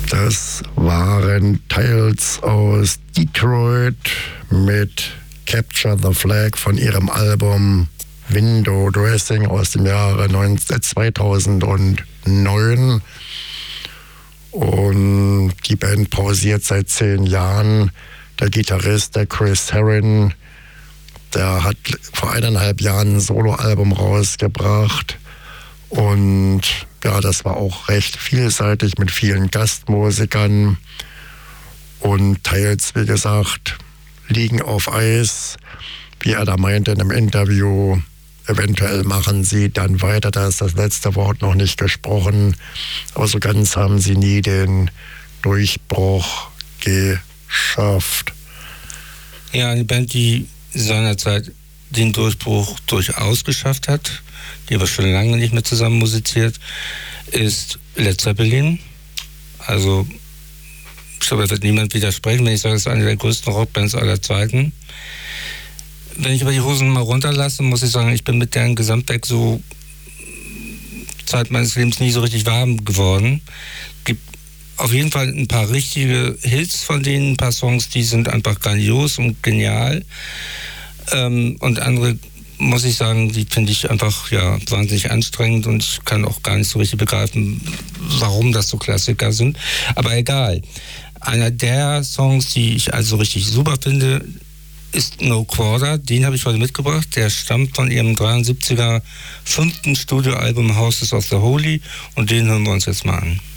Das waren Tales aus Detroit mit Capture the Flag von ihrem Album Window Dressing aus dem Jahre 2009. Und die Band pausiert seit 10 Jahren. Der Gitarrist, der Chris Herron, der hat vor 1,5 Jahren ein Soloalbum rausgebracht. Und ja, das war auch recht vielseitig mit vielen Gastmusikern. Und teils, wie gesagt, liegen auf Eis. Wie er da meinte in einem Interview, eventuell machen sie dann weiter. Da ist das letzte Wort noch nicht gesprochen. Aber so ganz haben sie nie den Durchbruch geschafft. Ja, eine Band, die seinerzeit den Durchbruch durchaus geschafft hat, die aber schon lange nicht mehr zusammen musiziert, ist Led Zeppelin. Also, ich glaube, da wird niemand widersprechen, wenn ich sage, es ist eine der größten Rockbands aller Zeiten. Wenn ich aber die Hosen mal runterlasse, muss ich sagen, ich bin mit deren Gesamtwerk so Zeit meines Lebens nie so richtig warm geworden. Gibt auf jeden Fall ein paar richtige Hits von denen, ein paar Songs, die sind einfach grandios und genial. Und andere, muss ich sagen, die finde ich einfach ja wahnsinnig anstrengend und ich kann auch gar nicht so richtig begreifen, warum das so Klassiker sind. Aber egal. Einer der Songs, die ich also richtig super finde, ist No Quarter. Den habe ich heute mitgebracht. Der stammt von ihrem 73er 5. Studioalbum Houses of the Holy und den hören wir uns jetzt mal an.